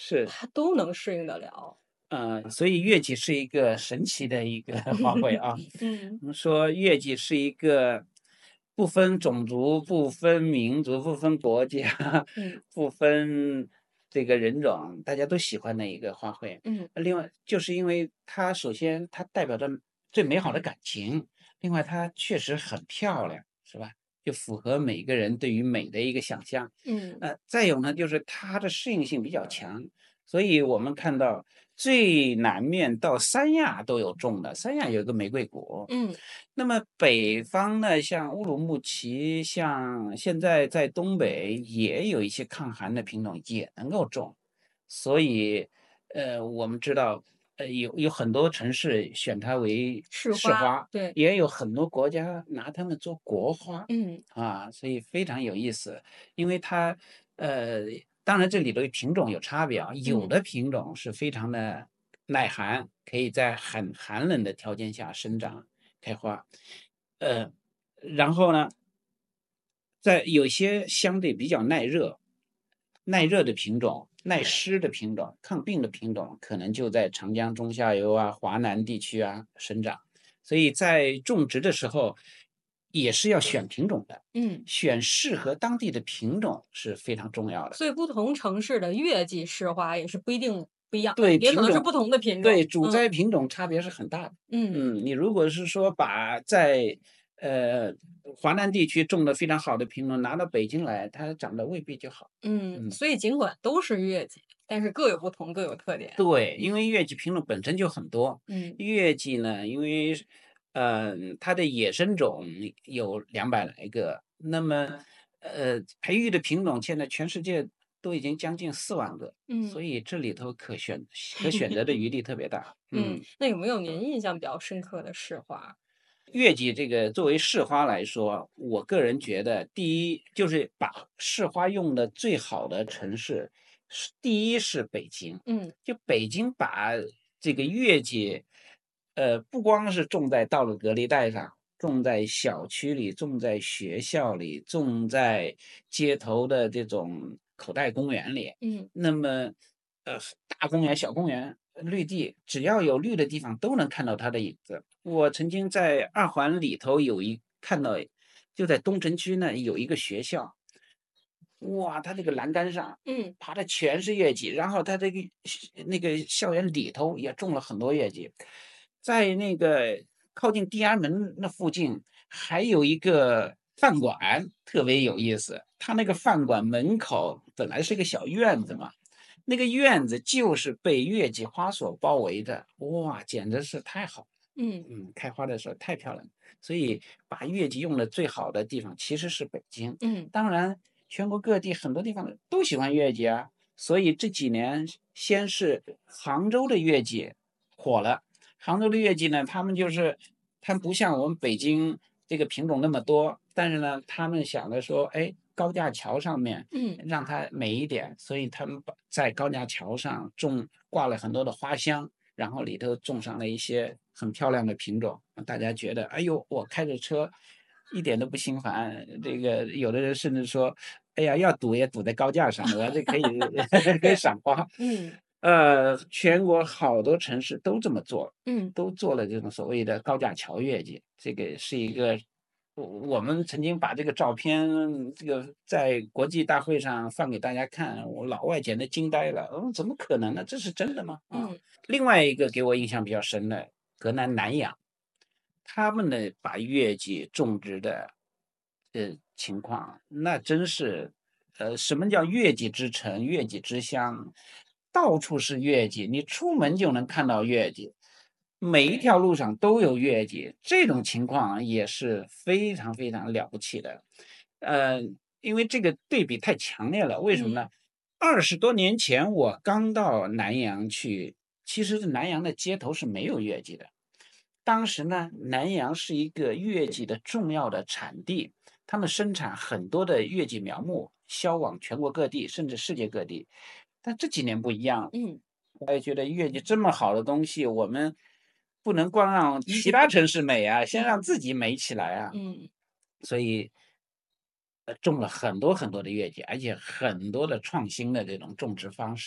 是。 它都能适应得了。 所以月季是一个神奇的一个花卉啊。 嗯我们说月季是一个不分种族、不分民族、不分国家、 嗯不分这个人种，大家都喜欢的一个花卉。 嗯另外，就是因为它首先它代表着最美好的感情，另外它确实很漂亮，是吧？就符合每个人对于美的一个想象。 嗯再有呢，就是它的适应性比较强。所以我们看到最南面到三亚都有种的，三亚有一个玫瑰谷。 嗯那么北方呢，像乌鲁木齐，像现在在东北也有一些抗寒的品种也能够种。所以，我们知道，有很多城市选它为市花， 市花， 对。 也有很多国家拿它们做国花。 嗯所以非常有意思。因为它，呃，当然这里头品种有差别啊，有嗯的品种是非常的耐寒，可以在很寒冷的条件下生长开花。呃，然后呢，在有些相对比较耐热的品种、耐湿的品种、抗病的品种，可能就在长江中下游啊、华南地区啊生长。所以在种植的时候，也是要选品种的， 嗯。 选适合当地的品种是非常重要的。 所以不同城市的月季市花也是不一定不一样， 对也可品种， 能是不同的品种。 对主嗯栽品种差别是很大的。 嗯你如果是说把在呃华南地区种的非常好的品种拿到北京来，它长得未必就好。 嗯， 嗯。 所以尽管都是月季，但是各有不同，各有特点。 对，因为月季品种本身就很多。 嗯月季呢，因为它的野生种有200来个，那么培育的品种现在全世界都已经将近4万个， 嗯所以这里头可选择的余地特别大。 嗯，那有没有您印象比较深刻的市花？ 月季这个作为市花来说，我个人觉得，第一就是把市花用的最好的城市，第一是北京。 嗯就北京把这个月季，不光是种在道路隔离带上，种在小区里，种在学校里，种在街头的这种口袋公园里。 嗯那么，大公园、小公园、绿地，只要有绿的地方都能看到它的影子。我曾经在二环里头看到，就在东城区呢有一个学校。哇，它这个栏杆上嗯爬的全是月季，然后它这个那个校园里头也种了很多月季。在那个靠近地安门那附近还有一个饭馆，特别有意思。它那个饭馆门口本来是个小院子嘛，那个院子就是被月季花所包围的。哇，简直是太好了。 嗯开花的时候太漂亮了。所以把月季用的最好的地方其实是北京。 嗯当然，全国各地很多地方都喜欢月季啊。所以这几年先是杭州的月季火了。杭州的月季呢，它不像我们北京这个品种那么多，但是呢，他们想着说，哎，高架桥上面嗯让它美一点，所以他们在高架桥上挂了很多的花箱，然后里头种上了一些很漂亮的品种，让大家觉得，哎呦，我开着车一点都不心烦。这个有的人甚至说，哎呀，要堵也堵在高架上，我这可以可以对， 赏花。 嗯全国好多城市都这么做， 嗯都做了这种所谓的高架桥月季。这个是一个，我们曾经把这个照片，这个在国际大会上放给大家看，我老外简直惊呆了。怎么可能呢？这是真的吗？ 嗯另外一个给我印象比较深的，河南南阳。他们呢把月季种植的情况，那真是，什么叫月季之城、月季之乡？到处是月季，你出门就能看到月季，每一条路上都有月季。这种情况也是非常非常了不起的。呃，因为这个对比太强烈了。为什么嗯呢？20多年前我刚到南阳去，其实南阳的街头是没有月季的。当时呢，南阳是一个月季的重要的产地，他们生产很多的月季苗木，销往全国各地，甚至世界各地。但这几年不一样， 嗯我也觉得月季这么好的东西，我们不能光让其他城市美啊，先让嗯自己美起来啊。 嗯。 所以，种了很多很多的月季，而且很多的创新的这种种植方式。